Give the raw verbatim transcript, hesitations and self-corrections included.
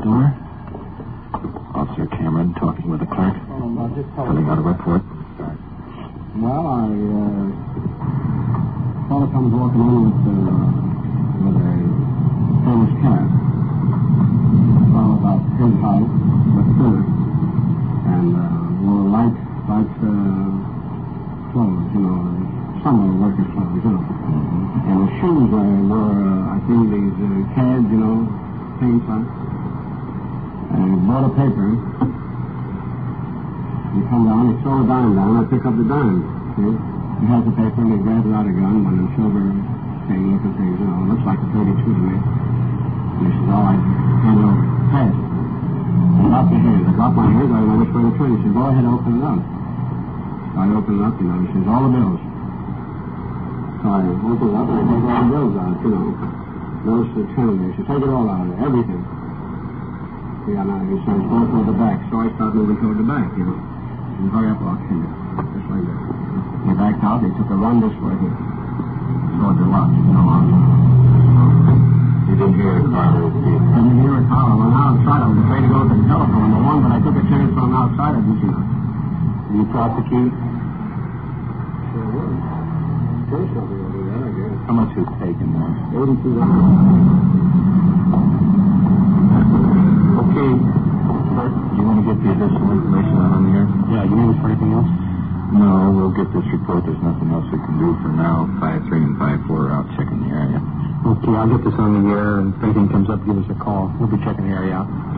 door. Officer Cameron talking with the clerk. Filling out a report. Well, I, uh, fellow comes walking in with, uh, with a famous cat. Well, about his height, but thinner. And, uh, wore light, light, uh, clothes, you know, summer workers' clothes, you know. Mm-hmm. And the shoes I wore, uh, I think these, uh, cads, you know, paint type. And he bought a paper. He come down, he throw a dime down, I pick up the dime. See? He has the paper and he grabs out a gun, one of them silver thing looking things, you know, it looks like a thirty-two to me. And he says, all right, hand it over. Pass it. I dropped my hands. I dropped my hands, I went this way to turn. He says, go ahead, open it up. So I open it up, you know, he says, all the bills. So I open it up and I take all the bills out, you know. Notice the ten. He says, take it all out, everything. Yeah, now he says, go toward the back. So I start moving toward the back, you know. And hurry up, I'll kill you. Just like that. They backed out, they took a run this way here. Toward the lodge, you know. You didn't hear a car? Didn't hear a car. I went outside. I was afraid to go to the telephone, the one, but I took a chance from outside. I didn't see it. Did you prosecute? Sure was. First I'll be able to do that, I guess. How much was taken there? eighty-two dollars. Okay. Do you want to get the additional information on here? Yeah, you need it for anything else? No, we'll get this report. There's nothing else we can do for now. five three and five four are out checking the area. Okay, I'll get this on the air, and if anything comes up, give us a call. We'll be checking the area out.